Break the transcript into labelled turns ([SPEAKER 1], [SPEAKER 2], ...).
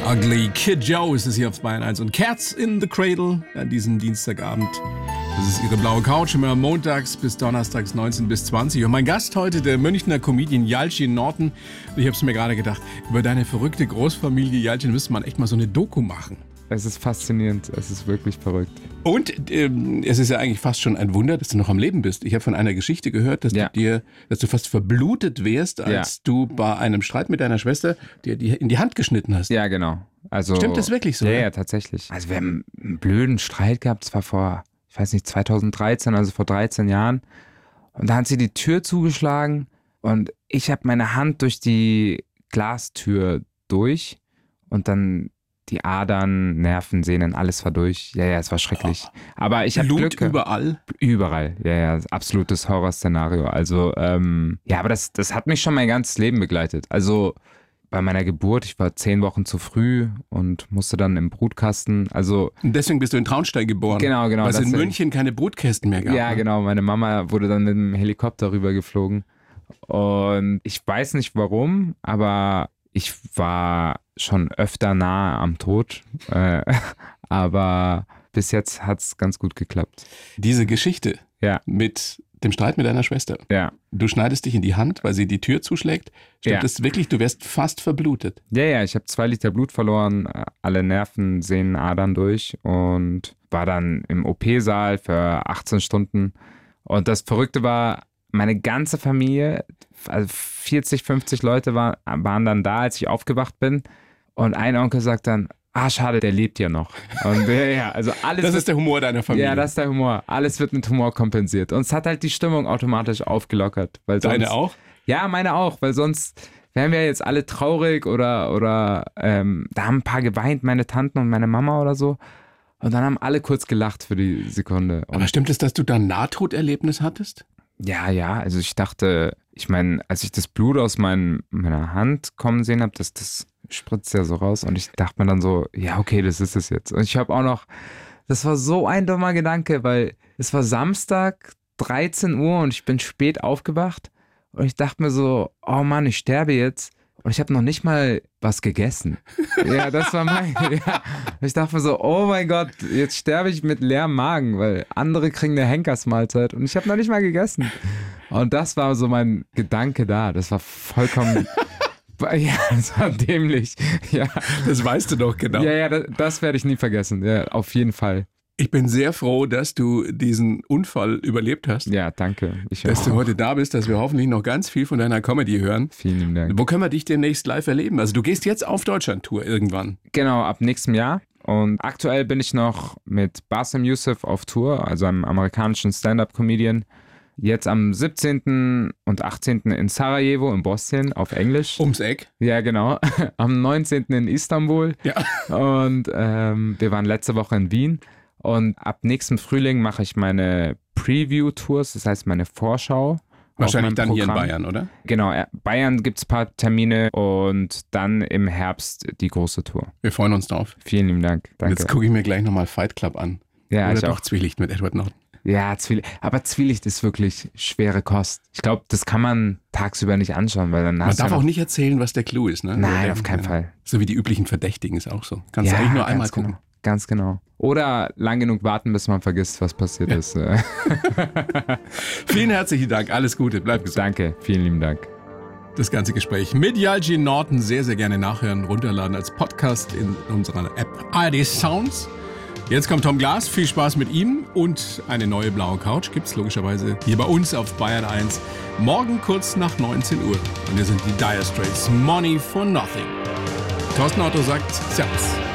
[SPEAKER 1] Ugly Kid Joe ist es hier auf Bayern 1 und Cats in the Cradle an diesem Dienstagabend. Das ist ihre blaue Couch, immer montags bis donnerstags 19 bis 20. Und mein Gast heute, der Münchner Comedian Yalcin Norton. Und ich habe es mir gerade gedacht, über deine verrückte Großfamilie Yalcin müsste man echt mal so eine Doku machen.
[SPEAKER 2] Es ist faszinierend, es ist wirklich verrückt.
[SPEAKER 1] Und es ist ja eigentlich fast schon ein Wunder, dass du noch am Leben bist. Ich habe von einer Geschichte gehört, dass du fast verblutet wärst, als du bei einem Streit mit deiner Schwester dir in die Hand geschnitten hast.
[SPEAKER 2] Ja, genau. Also,
[SPEAKER 1] stimmt das wirklich so?
[SPEAKER 2] Ja, tatsächlich. Also wir haben einen blöden Streit gehabt, das war vor, ich weiß nicht, 2013, also vor 13 Jahren. Und da hat sie die Tür zugeschlagen und ich habe meine Hand durch die Glastür durch und dann die Adern, Nerven, Sehnen, alles war durch. Ja, es war schrecklich. Aber ich habe Glück.
[SPEAKER 1] Überall?
[SPEAKER 2] Überall, ja, absolutes Horrorszenario. Also, aber das hat mich schon mein ganzes Leben begleitet. Also bei meiner Geburt, ich war 10 Wochen zu früh und musste dann im Brutkasten, also...
[SPEAKER 1] Und deswegen bist du in Traunstein geboren?
[SPEAKER 2] Genau.
[SPEAKER 1] Weil es in München keine Brutkästen mehr gab.
[SPEAKER 2] Ja, genau. Meine Mama wurde dann mit dem Helikopter rübergeflogen. Und ich weiß nicht warum, aber ich war schon öfter nahe am Tod, aber bis jetzt hat es ganz gut geklappt.
[SPEAKER 1] Diese Geschichte mit dem Streit mit deiner Schwester.
[SPEAKER 2] Ja.
[SPEAKER 1] Du schneidest dich in die Hand, weil sie die Tür zuschlägt. Stimmt das wirklich? Du wärst fast verblutet.
[SPEAKER 2] Ja, ich habe 2 Liter Blut verloren, alle Nerven, Sehnen, Adern durch und war dann im OP-Saal für 18 Stunden. Und das Verrückte war, meine ganze Familie, also 40, 50 Leute waren dann da, als ich aufgewacht bin. Und ein Onkel sagt dann, schade, der lebt ja noch. Und also alles.
[SPEAKER 1] Das ist der Humor deiner Familie.
[SPEAKER 2] Ja, das ist der Humor. Alles wird mit Humor kompensiert. Und es hat halt die Stimmung automatisch aufgelockert. Weil sonst,
[SPEAKER 1] deine auch?
[SPEAKER 2] Ja, meine auch, weil sonst wären wir jetzt alle traurig oder da haben ein paar geweint, meine Tanten und meine Mama oder so. Und dann haben alle kurz gelacht für die Sekunde. Und
[SPEAKER 1] aber stimmt es, dass du da ein Nahtoderlebnis hattest?
[SPEAKER 2] Ja, also ich dachte, als ich das Blut aus meiner Hand kommen sehen habe, das spritzt ja so raus und ich dachte mir dann so, ja okay, das ist es jetzt. Und ich habe auch noch, das war so ein dummer Gedanke, weil es war Samstag, 13 Uhr und ich bin spät aufgewacht und ich dachte mir so, oh Mann, ich sterbe jetzt. Und ich habe noch nicht mal was gegessen. Ja, das war Ich dachte mir so, oh mein Gott, jetzt sterbe ich mit leerem Magen, weil andere kriegen eine Henkersmahlzeit und ich habe noch nicht mal gegessen. Und das war so mein Gedanke da. Das war vollkommen... Ja, das war dämlich. Ja.
[SPEAKER 1] Das weißt du doch genau.
[SPEAKER 2] Ja, das werde ich nie vergessen. Ja, auf jeden Fall.
[SPEAKER 1] Ich bin sehr froh, dass du diesen Unfall überlebt hast.
[SPEAKER 2] Ja, danke.
[SPEAKER 1] Dass du heute da bist, dass wir hoffentlich noch ganz viel von deiner Comedy hören.
[SPEAKER 2] Vielen lieben Dank.
[SPEAKER 1] Wo können wir dich demnächst live erleben? Also du gehst jetzt auf Deutschland-Tour irgendwann.
[SPEAKER 2] Genau, ab nächstem Jahr. Und aktuell bin ich noch mit Bassem Youssef auf Tour, also einem amerikanischen Stand-Up-Comedian. Jetzt am 17. und 18. in Sarajevo in Bosnien auf Englisch.
[SPEAKER 1] Ums Eck.
[SPEAKER 2] Ja, genau. Am 19. in Istanbul.
[SPEAKER 1] Ja.
[SPEAKER 2] Und wir waren letzte Woche in Wien. Und ab nächstem Frühling mache ich meine Preview-Tours, das heißt meine Vorschau.
[SPEAKER 1] Wahrscheinlich dann Programm. Hier in Bayern, oder?
[SPEAKER 2] Genau, Bayern gibt es ein paar Termine und dann im Herbst die große Tour.
[SPEAKER 1] Wir freuen uns drauf.
[SPEAKER 2] Vielen lieben Dank. Danke.
[SPEAKER 1] Jetzt gucke ich mir gleich nochmal Fight Club an.
[SPEAKER 2] Ja,
[SPEAKER 1] oder
[SPEAKER 2] ich
[SPEAKER 1] doch
[SPEAKER 2] auch.
[SPEAKER 1] Zwielicht mit Edward Norton.
[SPEAKER 2] Ja, aber Zwielicht ist wirklich schwere Kost. Ich glaube, das kann man tagsüber nicht anschauen, weil dann
[SPEAKER 1] man darf auch nicht erzählen, was der Clou ist, ne?
[SPEAKER 2] Nein, auf keinen Fall.
[SPEAKER 1] So wie die üblichen Verdächtigen ist auch so. Kannst du eigentlich nur einmal gucken.
[SPEAKER 2] Genau. Ganz genau. Oder lang genug warten, bis man vergisst, was passiert ist.
[SPEAKER 1] Vielen herzlichen Dank. Alles Gute. Bleib gesund.
[SPEAKER 2] Danke. Vielen lieben Dank.
[SPEAKER 1] Das ganze Gespräch mit Yalcin Norton sehr, sehr gerne nachhören, runterladen als Podcast in unserer App ARD Sounds. Jetzt kommt Tom Glas. Viel Spaß mit ihm und eine neue blaue Couch gibt es logischerweise hier bei uns auf Bayern 1. Morgen kurz nach 19 Uhr. Und wir sind die Dire Straits. Money for Nothing. Thorsten Otto sagt Servus.